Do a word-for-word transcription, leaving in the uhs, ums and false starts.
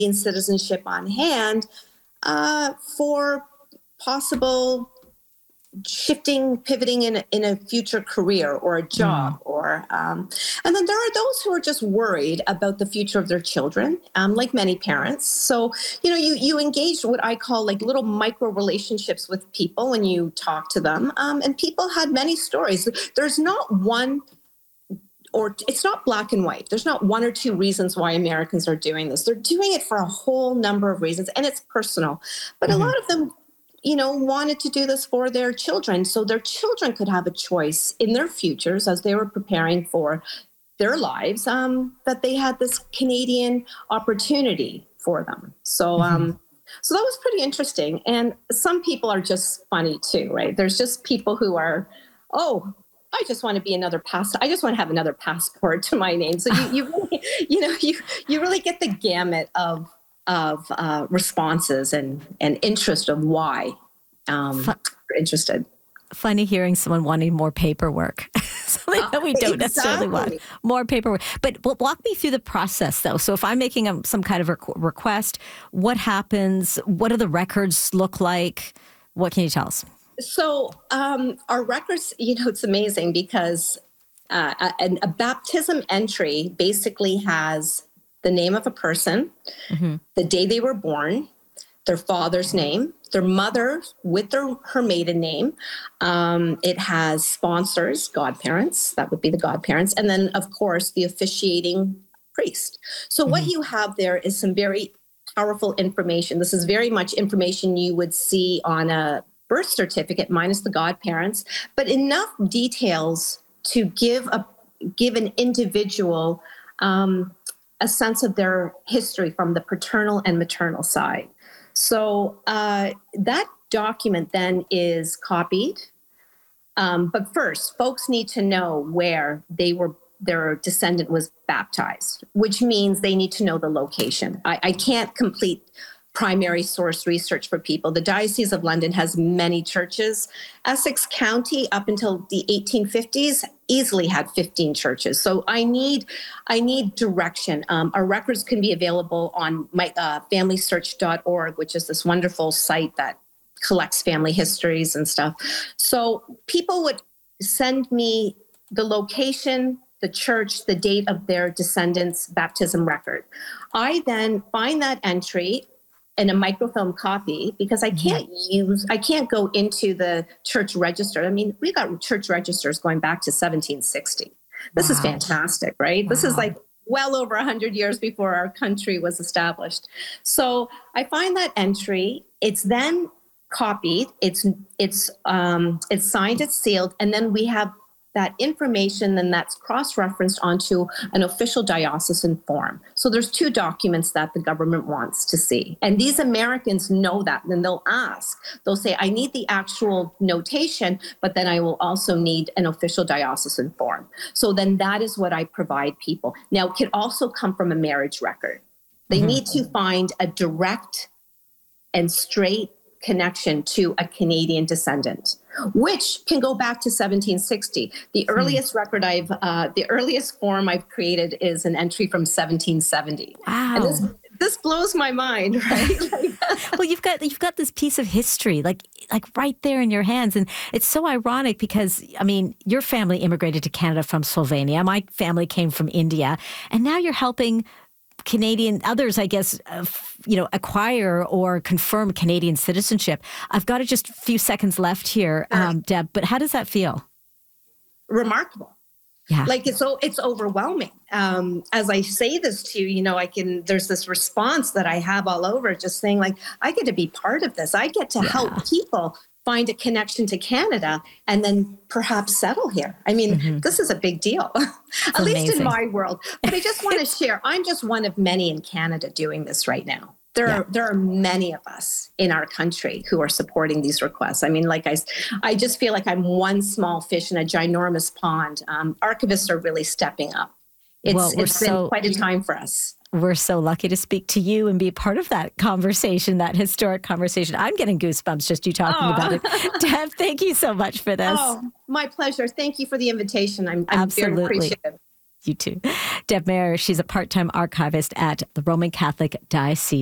citizenship on hand uh, for possible shifting, pivoting in, in a future career or a job, mm. or um, and then there are those who are just worried about the future of their children, um, like many parents. So, you know, you you engage what I call like little micro relationships with people when you talk to them, um, and people had many stories. There's not one, or it's not black and white. There's not one or two reasons why Americans are doing this. They're doing it for a whole number of reasons, and it's personal. But mm-hmm. a lot of them, you know, wanted to do this for their children, so their children could have a choice in their futures as they were preparing for their lives, um, that they had this Canadian opportunity for them. So, mm-hmm. um, so that was pretty interesting. And some people are just funny too, right? There's just people who are, oh, I just want to be another pass. I just want to have another passport to my name. So you, you really, you know, you you really get the gamut of of uh, responses and, and interest of why um, Fun- you're interested. Funny hearing someone wanting more paperwork. Something that we don't exactly. necessarily want. More paperwork. But walk me through the process, though. So if I'm making a, some kind of requ- request, what happens? What do the records look like? What can you tell us? So um, our records, you know, it's amazing because uh, a, a baptism entry basically has the name of a person, mm-hmm. the day they were born, their father's name, their mother with their her maiden name. Um, it has sponsors, godparents, that would be the godparents, and then, of course, the officiating priest. So mm-hmm. what you have there is some very powerful information. This is very much information you would see on a birth certificate minus the godparents, but enough details to give a give an individual um, a sense of their history from the paternal and maternal side. So uh, that document then is copied. Um, but first, folks need to know where they were, their descendant was baptized, which means they need to know the location. I, I can't complete primary source research for people. The Diocese of London has many churches. Essex County, up until the eighteen fifties, easily had fifteen churches. So I need, I need direction. Um, our records can be available on my uh, family search dot org, which is this wonderful site that collects family histories and stuff. So people would send me the location, the church, the date of their descendant's baptism record. I then find that entry in a microfilm copy, because I can't use, I can't go into the church register. I mean, we got church registers going back to seventeen sixty. This wow. is fantastic, right? Wow. This is like well over one hundred years before our country was established. So I find that entry, it's then copied, it's it's um, it's signed, it's sealed, and then we have that information, then that's cross-referenced onto an official diocesan form. So there's two documents that the government wants to see. And these Americans know that, and they'll ask. They'll say, I need the actual notation, but then I will also need an official diocesan form. So then that is what I provide people. Now, it could also come from a marriage record. They mm-hmm. need to find a direct and straight connection to a Canadian descendant, which can go back to seventeen sixty. The earliest hmm. record I've, uh, the earliest form I've created is an entry from seventeen seventy. Wow. And this, this blows my mind, right? Like, well, you've got, you've got this piece of history, like, like right there in your hands. And it's so ironic because, I mean, your family immigrated to Canada from Slovenia. My family came from India. And now you're helping Canadian, others, I guess, uh, you know, acquire or confirm Canadian citizenship. I've got just a few seconds left here, um, Deb, but how does that feel? Remarkable. Yeah. Like it's so it's overwhelming. Um, as I say this to you, you know, I can, there's this response that I have all over just saying like, I get to be part of this. I get to yeah. help people find a connection to Canada and then perhaps settle here. I mean, mm-hmm. this is a big deal, at amazing. least in my world. But I just want to share, I'm just one of many in Canada doing this right now. There yeah. are there are many of us in our country who are supporting these requests. I mean, like I, I just feel like I'm one small fish in a ginormous pond. Um, archivists are really stepping up. It's, well, it's been so, quite a time for us. We're so lucky to speak to you and be a part of that conversation, that historic conversation. I'm getting goosebumps just you talking oh. about it. Deb, thank you so much for this. Oh, my pleasure. Thank you for the invitation. I'm, I'm very appreciative. You too. Deb Mayer, she's a part-time archivist at the Roman Catholic Diocese